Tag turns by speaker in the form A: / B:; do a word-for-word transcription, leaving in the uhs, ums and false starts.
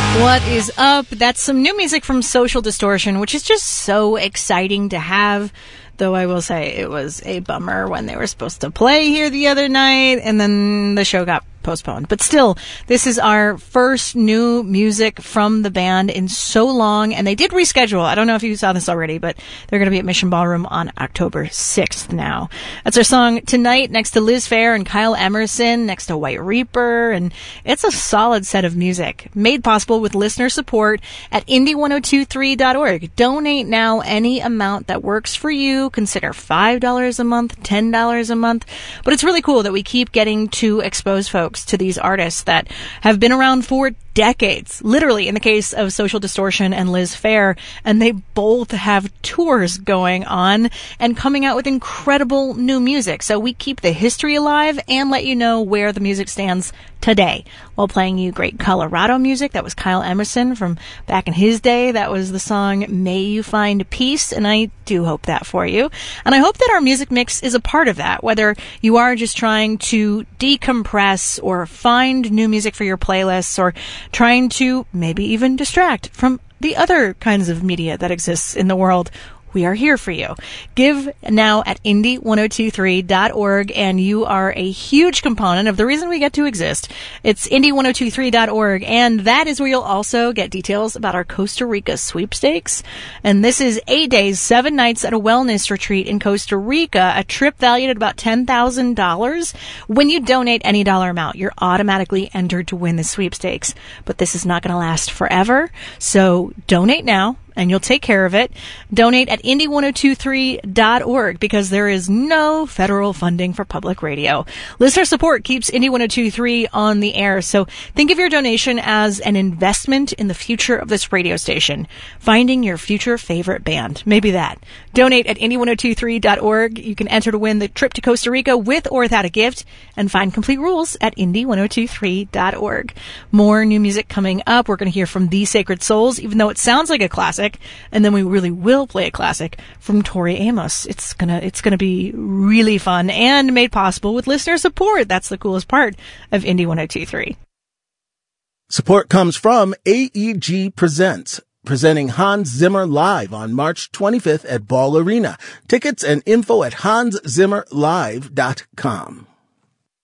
A: What is up? That's some new music from Social Distortion, which is just so exciting to have. Though I will say it was a bummer when they were supposed to play here the other night and then the show got postponed. But still, this is our first new music from the band in so long, and they did reschedule. I don't know if you saw this already, but they're going to be at Mission Ballroom on October sixth now. That's our song Tonight, next to Liz Phair and Kyle Emerson, next to White Reaper, and it's a solid set of music, made possible with listener support at indie ten twenty-three dot org. Donate now any amount that works for you. Consider five dollars a month, ten dollars a month, but it's really cool that we keep getting to expose folks to these artists that have been around for decades, literally in the case of Social Distortion and Liz Phair, and they both have tours going on and coming out with incredible new music. So we keep the history alive and let you know where the music stands today while playing you great Colorado music. That was Kyle Emerson from back in his day. That was the song May You Find Peace, and I do hope that for you. And I hope that our music mix is a part of that, whether you are just trying to decompress or find new music for your playlists or trying to maybe even distract from the other kinds of media that exists in the world. We are here for you. Give now at indie ten twenty-three dot org, and you are a huge component of the reason we get to exist. It's indie ten twenty-three dot org, and that is where you'll also get details about our Costa Rica sweepstakes. And this is eight days, seven nights at a wellness retreat in Costa Rica, a trip valued at about ten thousand dollars. When you donate any dollar amount, you're automatically entered to win the sweepstakes. But this is not going to last forever, so donate now, and you'll take care of it. Donate at indie ten twenty-three dot org because there is no federal funding for public radio. Listener support keeps Indie ten twenty-three on the air, so think of your donation as an investment in the future of this radio station. Finding your future favorite band. Maybe that. Donate at indie ten twenty-three dot org. You can enter to win the trip to Costa Rica with or without a gift, and find complete rules at indie ten twenty-three dot org. More new music coming up. We're going to hear from The Sacred Souls, even though it sounds like a classic. And then we really will play a classic from Tori Amos. It's gonna, it's gonna be really fun and made possible with listener support. That's the coolest part of Indie ten twenty-three.
B: Support comes from A E G Presents, presenting Hans Zimmer live on March twenty-fifth at Ball Arena. Tickets and info at hans zimmer live dot com.